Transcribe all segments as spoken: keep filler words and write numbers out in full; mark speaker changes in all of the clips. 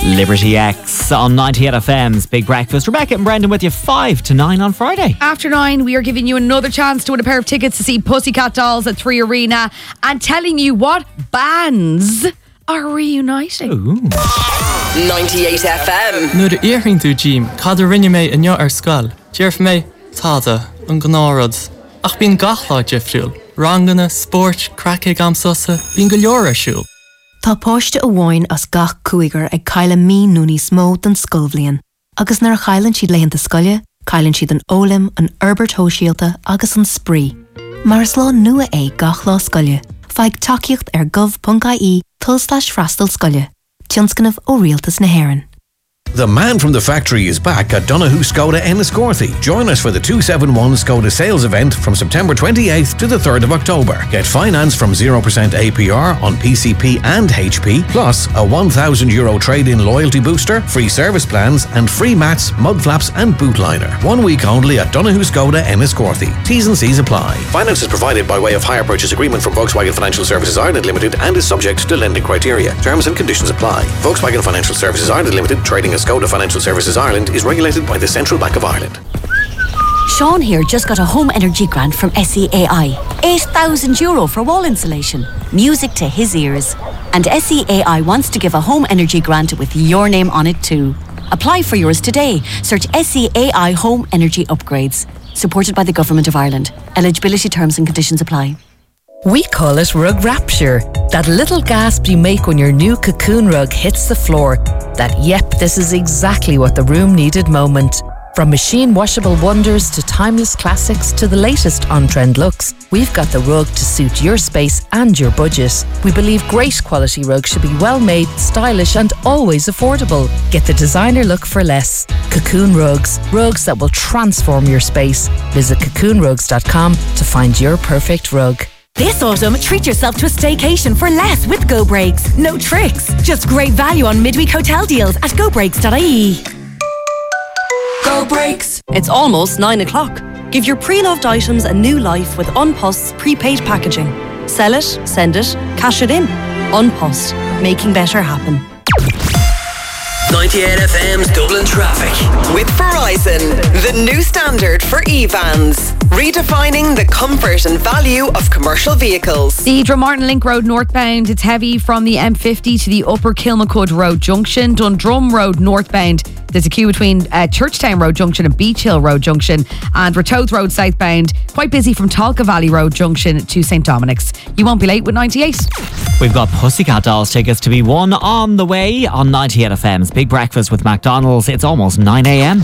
Speaker 1: Liberty X on ninety-eight F M's Big Breakfast. Rebecca and Brendan with you five to nine on Friday.
Speaker 2: After nine, we are giving you another chance to win a pair of tickets to see Pussycat Dolls at Three Arena and telling you what bands are reuniting.
Speaker 1: Ooh.
Speaker 3: ninety-eight F M.
Speaker 4: Nu de eerging tú Jim, cad rinne mé in ar scal. Jerf mé, tada, an gnárods. Ach bín gachlá jefriúl. Rangana, sport, crackig amsosa, bín goleora siúl.
Speaker 5: Tá páiste a bháin as gach cuaigar ag caile mí núní smó don scolbhlion. Agus nar chailann siad leitheanta scoile, cailann siad an ólim, an Herbert Hóisialta agus an spree. Mar is lá nua é gach lá scoile. Feig takeíocht ar gov dot I E tulslash frastal scoile. Tionscanmh ó rialtas na hÉireann.
Speaker 6: The man from the factory is back at Donoghue Skoda Enniscorthy. Join us for the two seventy-one Skoda sales event from September twenty-eighth to the third of October. Get finance from zero percent A P R on P C P and H P, plus a one thousand euro trade-in loyalty booster, free service plans and free mats, mud flaps and boot liner. One week only at Donoghue Skoda Enniscorthy. T's and C's apply. Finance is provided by way of hire purchase agreement from Volkswagen Financial Services Ireland Limited and is subject to lending criteria. Terms and conditions apply. Volkswagen Financial Services Ireland Limited, trading as Skoda Financial Services Ireland, is regulated by the Central Bank of Ireland.
Speaker 7: Sean here just got a home energy grant from S E A I. eight thousand euro for wall insulation. Music to his ears. And S E A I wants to give a home energy grant with your name on it too. Apply for yours today. Search S E A I Home Energy Upgrades. Supported by the Government of Ireland. Eligibility terms and conditions apply.
Speaker 8: We call it rug rapture. That little gasp you make when your new Cocoon rug hits the floor. That, yep, this is exactly what the room needed moment. From machine washable wonders to timeless classics to the latest on-trend looks, we've got the rug to suit your space and your budget. We believe great quality rugs should be well made, stylish and always affordable. Get the designer look for less. Cocoon Rugs. Rugs that will transform your space. Visit cocoon rugs dot com to find your perfect rug.
Speaker 9: This autumn, treat yourself to a staycation for less with Go Breaks. No tricks, just great value on midweek hotel deals at go breaks dot I E.
Speaker 3: Go Breaks. It's almost nine o'clock. Give your pre-loved items a new life with Unpost's prepaid packaging. Sell it, send it, cash it in. Unpost, making better happen.
Speaker 10: ninety-eight F M's Dublin Traffic.
Speaker 11: With Verizon, the new standard for e-vans. Redefining the comfort and value of commercial vehicles.
Speaker 2: The Drummartin Link Road northbound, it's heavy from the M fifty to the Upper Kilmacud Road Junction. Dundrum Road northbound, there's a queue between uh, Churchtown Road Junction and Beach Hill Road Junction. And Ratoath Road southbound, quite busy from Talca Valley Road Junction to Saint Dominic's. You won't be late with ninety-eight.
Speaker 1: We've got Pussycat Dolls tickets to be won on the way on ninety-eight F M's Big Breakfast with McDonald's. It's almost nine a m.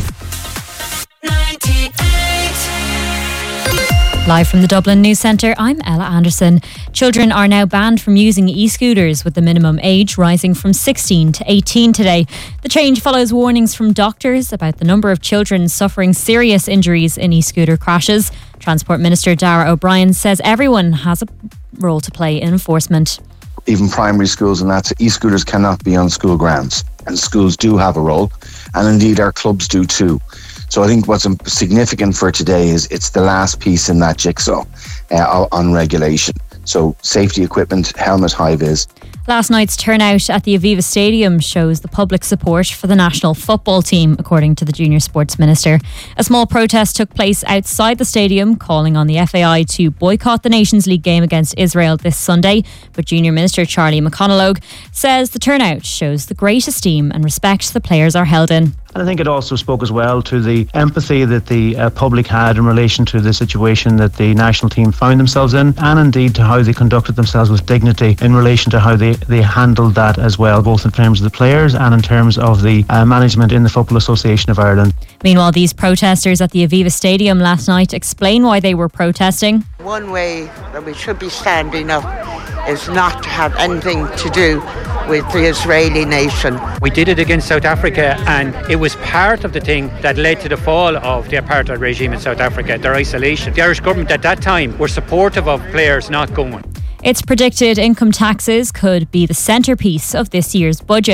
Speaker 12: Live from the Dublin News Centre, I'm Ella Anderson. Children are now banned from using e-scooters, with the minimum age rising from sixteen to eighteen today. The change follows warnings from doctors about the number of children suffering serious injuries in e-scooter crashes. Transport Minister Darragh O'Brien says everyone has a role to play in enforcement.
Speaker 13: Even primary schools and that, e-scooters cannot be on school grounds, and schools do have a role, and indeed our clubs do too. So I think what's significant for today is it's the last piece in that jigsaw uh, on regulation. So safety equipment, helmet, high vis.
Speaker 12: Last night's turnout at the Aviva Stadium shows the public support for the national football team, according to the Junior Sports Minister. A small protest took place outside the stadium, calling on the F A I to boycott the Nations League game against Israel this Sunday. But Junior Minister Charlie McConalogue says the turnout shows the great esteem and respect the players are held in.
Speaker 14: And I think it also spoke as well to the empathy that the uh, public had in relation to the situation that the national team found themselves in, and indeed to how they conducted themselves with dignity in relation to how they, they handled that as well, both in terms of the players and in terms of the uh, management in the Football Association of Ireland.
Speaker 12: Meanwhile, these protesters at the Aviva Stadium last night explain why they were protesting.
Speaker 15: One way that we should be standing up is not to have anything to do with the Israeli nation.
Speaker 16: We did it against South Africa, and it was part of the thing that led to the fall of the apartheid regime in South Africa, their isolation. The Irish government at that time were supportive of players not going.
Speaker 12: It's predicted income taxes could be the centrepiece of this year's budget.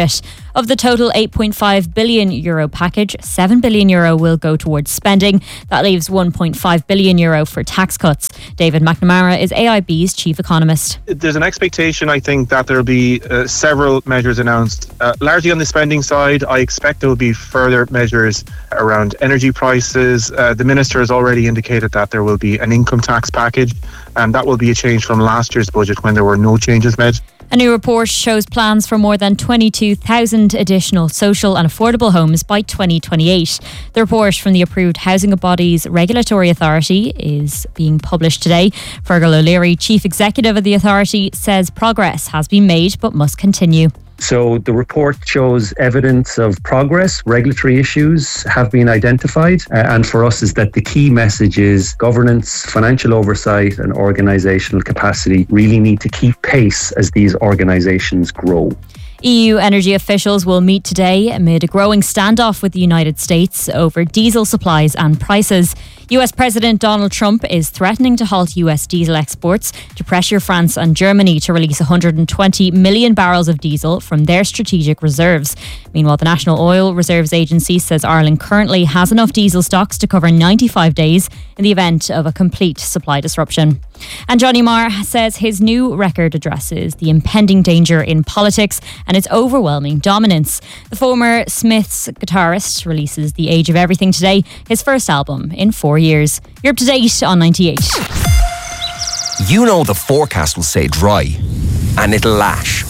Speaker 12: Of the total eight point five billion euro package, seven billion euro will go towards spending. That leaves one point five billion euro for tax cuts. David McNamara is A I B's chief economist.
Speaker 17: There's an expectation, I think, that there will be uh, several measures announced. Uh, largely on the spending side, I expect there will be further measures around energy prices. Uh, the minister has already indicated that there will be an income tax package, and that will be a change from last year's budget when there were no changes made.
Speaker 12: A new report shows plans for more than twenty-two thousand additional social and affordable homes by twenty twenty-eight. The report from the approved Housing Bodies Regulatory Authority is being published today. Fergal O'Leary, Chief Executive of the authority, says progress has been made but must continue.
Speaker 18: So the report shows evidence of progress. Regulatory issues have been identified. Uh, and for us is that the key message is governance, financial oversight and organisational capacity really need to keep pace as these organisations grow.
Speaker 12: E U energy officials will meet today amid a growing standoff with the United States over diesel supplies and prices. U S President Donald Trump is threatening to halt U S diesel exports to pressure France and Germany to release one hundred twenty million barrels of diesel from their strategic reserves. Meanwhile, the National Oil Reserves Agency says Ireland currently has enough diesel stocks to cover ninety-five days in the event of a complete supply disruption. And Johnny Marr says his new record addresses the impending danger in politics and its overwhelming dominance. The former Smiths guitarist releases The Age of Everything today, his first album in four years. You're up to date on ninety-eight.
Speaker 19: You know the forecast will say dry, and it'll lash.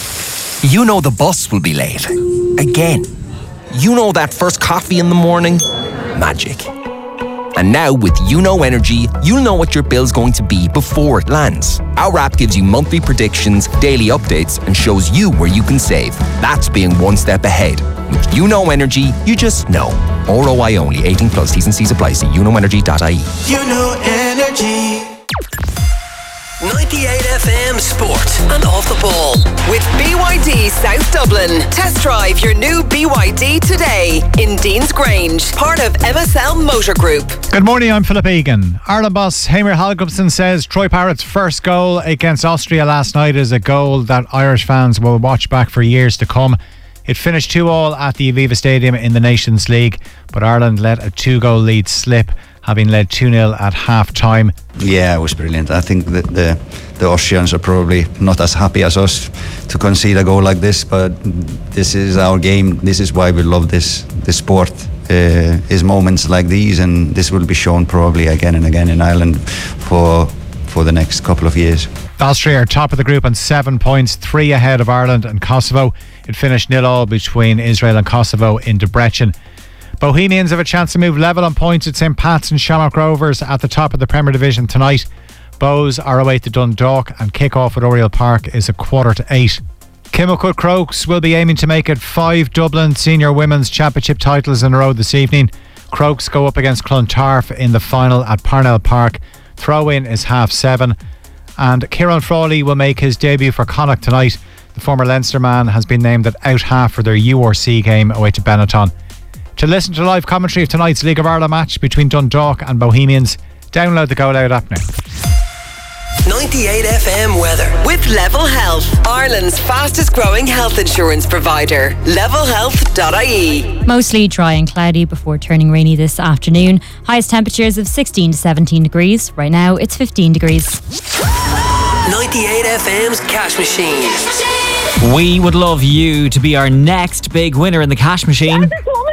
Speaker 19: You know the bus will be late. Again. You know that first coffee in the morning? Magic. And now with YouKnow Energy, you'll know what your bill's going to be before it lands. Our app gives you monthly predictions, daily updates, and shows you where you can save. That's being one step ahead. With YouKnow Energy, you just know. R O I only. eighteen plus. T's and C's apply. See you know energy dot I E.
Speaker 10: YouKnow Energy. ninety-eight F M Sport and Off the Ball
Speaker 11: with B Y D South Dublin. Test drive your new B Y D today in Dean's Grange, part of M S L Motor Group.
Speaker 20: Good morning, I'm Philip Egan. Ireland boss Heimir Hallgrímsson says Troy Parrott's first goal against Austria last night is a goal that Irish fans will watch back for years to come. It finished two all at the Aviva Stadium in the Nations League, but Ireland let a two-goal lead slip, having led two nil at half-time.
Speaker 21: Yeah, it was brilliant. I think that the, the Austrians are probably not as happy as us to concede a goal like this, but this is our game. This is why we love this, this sport. Uh, is moments like these, and this will be shown probably again and again in Ireland for for the next couple of years.
Speaker 20: Austria are top of the group on seven points, three ahead of Ireland and Kosovo. It finished nil all between Israel and Kosovo in Debrecen. Bohemians have a chance to move level on points at Saint Pat's and Shamrock Rovers at the top of the Premier Division tonight. Bows are away to Dundalk, and kick-off at Oriel Park is a quarter to eight. Kilmacud Crokes will be aiming to make it five Dublin Senior Women's Championship titles in a row this evening. Crokes go up against Clontarf in the final at Parnell Park. Throw-in is half seven. And Kieran Frawley will make his debut for Connacht tonight. The former Leinster man has been named at out half for their U R C game away to Benetton. To listen to live commentary of tonight's League of Ireland match between Dundalk and Bohemians, download the Go Loud app now.
Speaker 10: ninety-eight F M weather
Speaker 11: with Level Health, Ireland's fastest growing health insurance provider. level health dot I E.
Speaker 12: Mostly dry and cloudy before turning rainy this afternoon. Highest temperatures of sixteen to seventeen degrees. Right now it's fifteen degrees.
Speaker 10: ninety-eight F M's Cash Machine.
Speaker 1: We would love you to be our next big winner in the Cash Machine.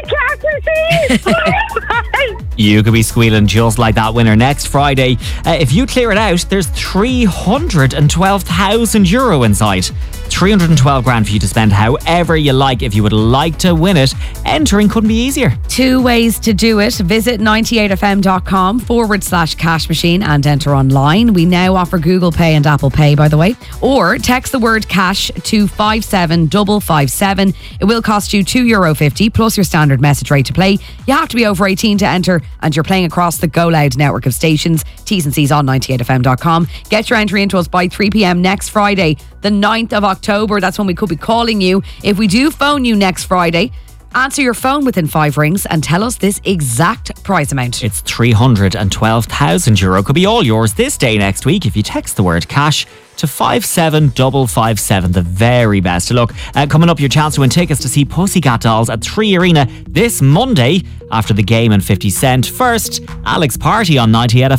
Speaker 1: You could be squealing just like that winner next Friday. Uh, if you clear it out, there's three hundred twelve thousand euro inside. three hundred twelve grand for you to spend however you like. If you would like to win it, entering couldn't be easier.
Speaker 2: Two ways to do it. Visit ninety-eight f m dot com forward slash cash machine and enter online. We now offer Google Pay and Apple Pay, by the way. Or text the word cash to five seven five five seven. It will cost you two euro fifty plus your standard message rate to play. You have to be over eighteen to enter, and you're playing across the Go Loud network of stations. T's and C's on ninety-eight f m dot com. Get your entry into us by three p m next Friday, the ninth of October. That's when we could be calling you. If we do phone you next Friday, Answer your phone within five rings and tell us this exact prize amount.
Speaker 1: It's three hundred twelve thousand euro. Could be all yours this day next week if you text the word cash to five seven five five seven. The very best of luck. Uh, coming up, your chance to win tickets to see Pussycat Dolls at Three Arena this Monday after the game and fifty cent. First, Alex Party on ninety-eight F M.